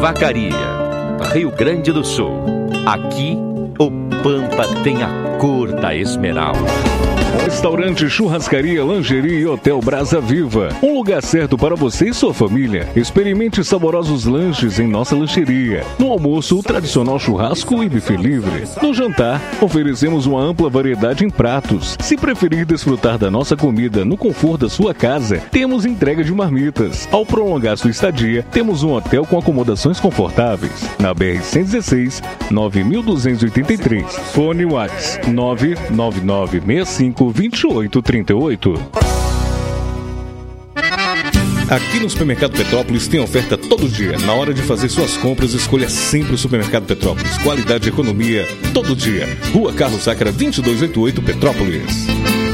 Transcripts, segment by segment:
Vacaria, Rio Grande do Sul. Aqui, o Pampa tem a cor da esmeralda. Restaurante, churrascaria, lingerie e Hotel Brasa Viva. Um lugar certo para você e sua família. Experimente saborosos lanches em nossa lancheria. No almoço, o tradicional churrasco e buffet livre. No jantar, oferecemos uma ampla variedade em pratos. Se preferir desfrutar da nossa comida no conforto da sua casa, temos entrega de marmitas. Ao prolongar sua estadia, temos um hotel com acomodações confortáveis. Na BR-116, 9.283. Fone WhatsApp 99965 2838. Aqui no Supermercado Petrópolis tem oferta todo dia. Na hora de fazer suas compras, escolha sempre o Supermercado Petrópolis. Qualidade e economia todo dia. Rua Carlos Sacra, 2288, Petrópolis.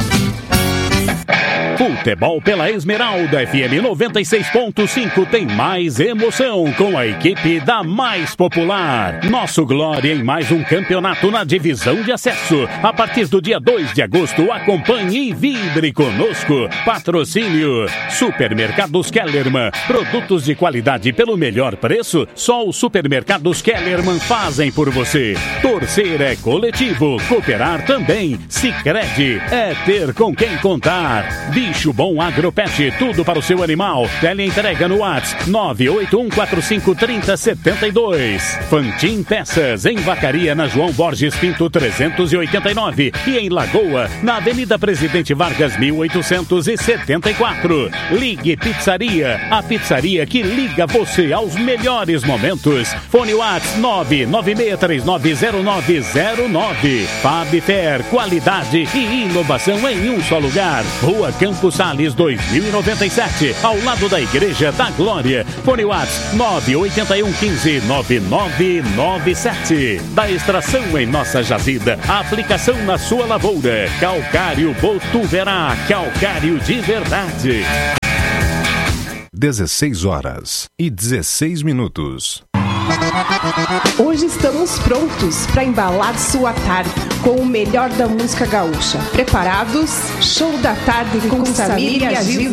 Futebol pela Esmeralda FM 96.5 tem mais emoção com a equipe da mais popular. Nosso Glória em mais um campeonato na divisão de acesso. A partir do dia 2 de agosto, acompanhe e vibre conosco. Patrocínio Supermercados Kellerman. Produtos de qualidade pelo melhor preço, só os Supermercados Kellerman fazem por você. Torcer é coletivo, cooperar também. Sicredi é ter com quem contar. Bicho Bom Agropet, tudo para o seu animal. Teleentrega no WhatsApp 981453072. Fantin Peças, em Vacaria, na João Borges Pinto 389. E em Lagoa, na Avenida Presidente Vargas 1874. Ligue Pizzaria, a pizzaria que liga você aos melhores momentos. Fone WhatsApp 996390909. Fabfer, qualidade e inovação em um só lugar. Rua Campos Sales 2097, ao lado da Igreja da Glória. Fone WhatsApp 981159997. Da extração em nossa jazida, a aplicação na sua lavoura. Calcário Botuverá, calcário de verdade. 16h16. Hoje estamos prontos para embalar sua tarde com o melhor da música gaúcha. Preparados? Show da tarde com Samir e a Giza.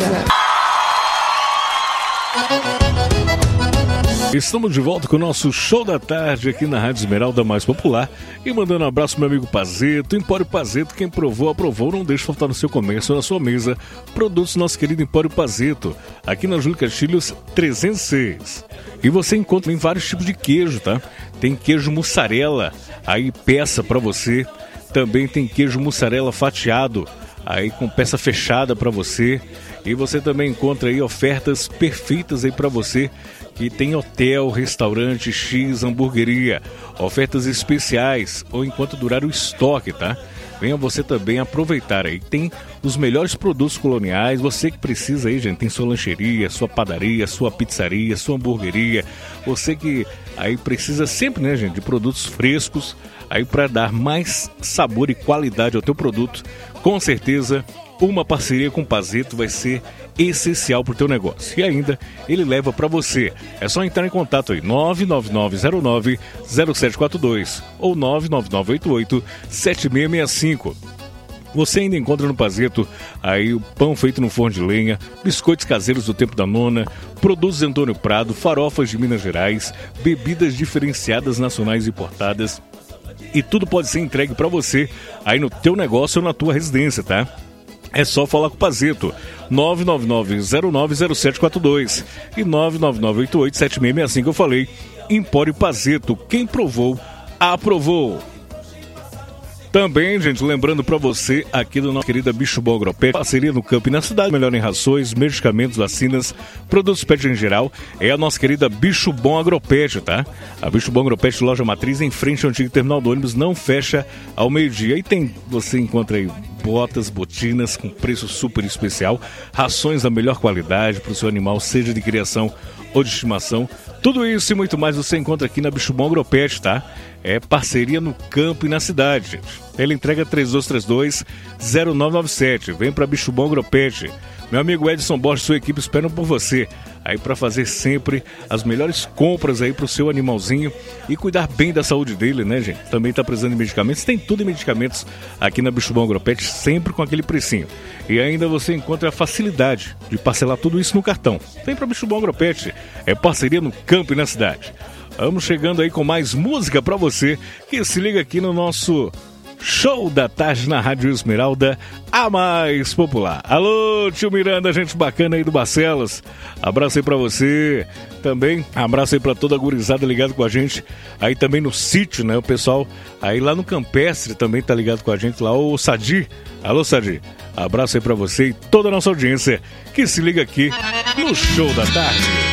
Estamos de volta com o nosso Show da Tarde aqui na Rádio Esmeralda mais popular. E mandando um abraço pro meu amigo Pazeto, Empório Pazeto, quem provou, aprovou, não deixe faltar no seu comércio ou na sua mesa. Produtos do nosso querido Empório Pazeto, aqui na Júlio Castilhos 306. E você encontra em vários tipos de queijo, tá? Tem queijo mussarela, aí peça pra você. Também tem queijo mussarela fatiado, aí com peça fechada pra você. E você também encontra aí ofertas perfeitas aí pra você, que tem hotel, restaurante, X, hamburgueria, ofertas especiais ou enquanto durar o estoque, tá? Venha você também aproveitar aí. Tem os melhores produtos coloniais. Você que precisa aí, gente, tem sua lancheria, sua padaria, sua pizzaria, sua hamburgueria. Você que aí precisa sempre, né, gente, de produtos frescos aí para dar mais sabor e qualidade ao teu produto. Com certeza, uma parceria com o Pazeto vai ser essencial para o teu negócio. E ainda, ele leva para você. É só entrar em contato aí, 99909-0742 ou 99988-7665. Você ainda encontra no Pazeto aí o pão feito no forno de lenha, biscoitos caseiros do tempo da nona, produtos de Antônio Prado, farofas de Minas Gerais, bebidas diferenciadas nacionais importadas. E tudo pode ser entregue para você aí no teu negócio ou na tua residência, tá? É só falar com o Pazeto, 999090742 e 999887665. Eu falei, Empório Pazeto, quem provou, aprovou. Também, gente, lembrando pra você aqui do nosso querida Bicho Bom Agropet, parceria no campo e na cidade, melhor em rações, medicamentos, vacinas, produtos pet em geral, é a nossa querida Bicho Bom Agropet, tá? A Bicho Bom Agropet, loja matriz em frente ao antigo terminal do ônibus, não fecha ao meio-dia. E tem, você encontra aí botas, botinas com preço super especial, rações da melhor qualidade para o seu animal, seja de criação ou de estimação. Tudo isso e muito mais você encontra aqui na Bicho Bom Agropet, tá? É parceria no campo e na cidade, gente. Ele entrega 3232-0997. Vem para Bicho Bom Agropet. Meu amigo Edson Borges e sua equipe esperam por você aí para fazer sempre as melhores compras aí pro seu animalzinho e cuidar bem da saúde dele, né, gente? Também tá precisando de medicamentos, tem tudo em medicamentos aqui na Bicho Bom Agropet, sempre com aquele precinho. E ainda você encontra a facilidade de parcelar tudo isso no cartão. Vem pra Bicho Bom Agropet, é parceria no campo e na cidade. Vamos chegando aí com mais música pra você, que se liga aqui no nosso Show da Tarde na Rádio Esmeralda, a mais popular. Alô, tio Miranda, gente bacana aí do Barcelos. Abraço aí pra você. Também abraço aí pra toda a gurizada ligado com a gente. Aí também no sítio, né? O pessoal aí lá no Campestre também tá ligado com a gente lá. O Sadi. Alô, Sadi. Abraço aí pra você e toda a nossa audiência que se liga aqui no Show da Tarde.